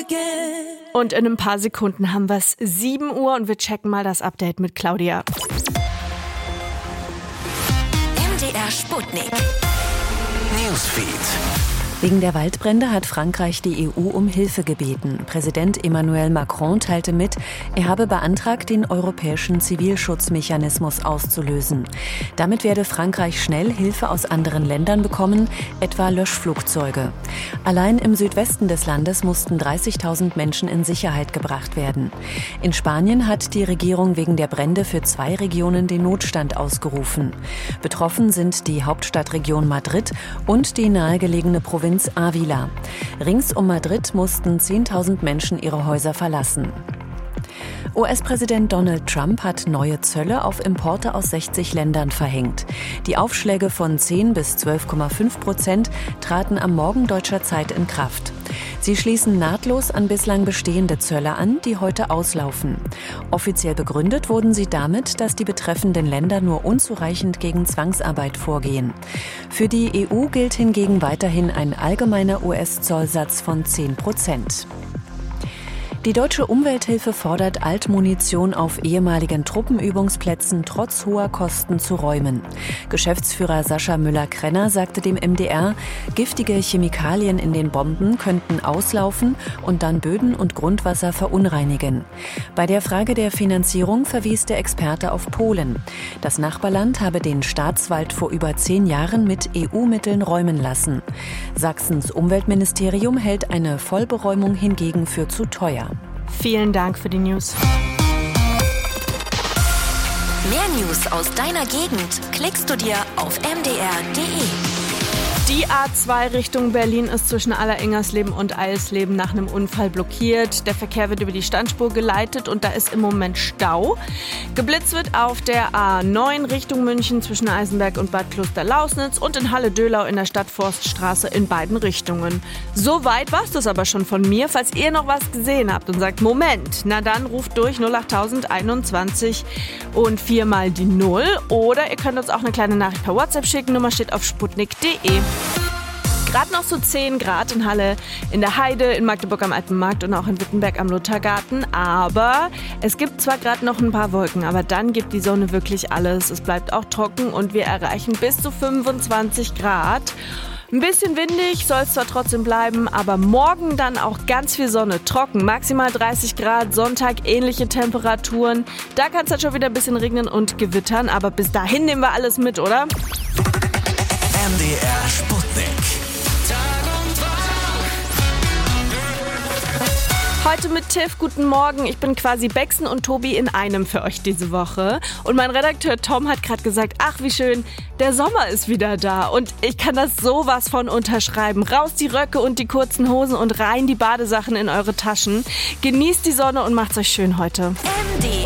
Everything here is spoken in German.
Und in ein paar Sekunden haben wir es 7 Uhr und wir checken mal das Update mit Claudia. MDR Sputnik. Newsfeed. Wegen der Waldbrände hat Frankreich die EU um Hilfe gebeten. Präsident Emmanuel Macron teilte mit, er habe beantragt, den europäischen Zivilschutzmechanismus auszulösen. Damit werde Frankreich schnell Hilfe aus anderen Ländern bekommen, etwa Löschflugzeuge. Allein im Südwesten des Landes mussten 30.000 Menschen in Sicherheit gebracht werden. In Spanien hat die Regierung wegen der Brände für 2 Regionen den Notstand ausgerufen. Betroffen sind die Hauptstadtregion Madrid und die nahegelegene Provinz Ávila. Rings um Madrid mussten 10.000 Menschen ihre Häuser verlassen. US-Präsident Donald Trump hat neue Zölle auf Importe aus 60 Ländern verhängt. Die Aufschläge von 10 bis 12,5% traten am Morgen deutscher Zeit in Kraft. Sie schließen nahtlos an bislang bestehende Zölle an, die heute auslaufen. Offiziell begründet wurden sie damit, dass die betreffenden Länder nur unzureichend gegen Zwangsarbeit vorgehen. Für die EU gilt hingegen weiterhin ein allgemeiner US-Zollsatz von 10%. Die Deutsche Umwelthilfe fordert, Altmunition auf ehemaligen Truppenübungsplätzen trotz hoher Kosten zu räumen. Geschäftsführer Sascha Müller-Krenner sagte dem MDR, giftige Chemikalien in den Bomben könnten auslaufen und dann Böden und Grundwasser verunreinigen. Bei der Frage der Finanzierung verwies der Experte auf Polen. Das Nachbarland habe den Staatswald vor über 10 Jahren mit EU-Mitteln räumen lassen. Sachsens Umweltministerium hält eine Vollberäumung hingegen für zu teuer. Vielen Dank für die News. Mehr News aus deiner Gegend klickst du dir auf mdr.de. Die A2 Richtung Berlin ist zwischen Allerengersleben und Eisleben nach einem Unfall blockiert. Der Verkehr wird über die Standspur geleitet und da ist im Moment Stau. Geblitzt wird auf der A9 Richtung München zwischen Eisenberg und Bad Klosterlausnitz und in Halle-Döhlau in der Stadtforststraße in beiden Richtungen. Soweit war es das aber schon von mir. Falls ihr noch was gesehen habt und sagt, Moment, na dann ruft durch 08021 und 4 mal die 0. Oder ihr könnt uns auch eine kleine Nachricht per WhatsApp schicken. Nummer steht auf sputnik.de. Gerade noch so 10 Grad in Halle, in der Heide, in Magdeburg am Alten Markt und auch in Wittenberg am Luthergarten. Aber es gibt zwar gerade noch ein paar Wolken, aber dann gibt die Sonne wirklich alles. Es bleibt auch trocken und wir erreichen bis zu 25 Grad. Ein bisschen windig soll es zwar trotzdem bleiben, aber morgen dann auch ganz viel Sonne, trocken, maximal 30 Grad, Sonntag ähnliche Temperaturen. Da kann es dann schon wieder ein bisschen regnen und gewittern, aber bis dahin nehmen wir alles mit, oder? MDR Sputnik. Heute mit Tiff, guten Morgen. Ich bin quasi Bexen und Tobi in einem für euch diese Woche. Und mein Redakteur Tom hat gerade gesagt, ach wie schön, der Sommer ist wieder da. Und ich kann das sowas von unterschreiben. Raus die Röcke und die kurzen Hosen und rein die Badesachen in eure Taschen. Genießt die Sonne und macht's euch schön heute.